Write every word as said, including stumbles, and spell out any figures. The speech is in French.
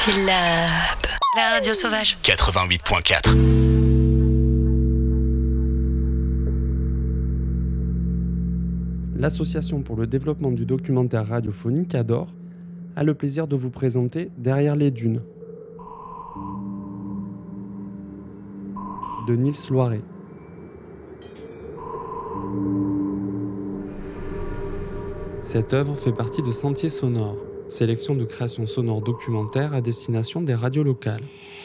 Syllabe. La radio sauvage. quatre-vingt-huit point quatre. L'Association pour le développement du documentaire radiophonique A D O R a le plaisir de vous présenter Derrière les dunes de Nils Loiret. Cette œuvre fait partie de Sentiers sonores, sélection de créations sonores documentaires à destination des radios locales.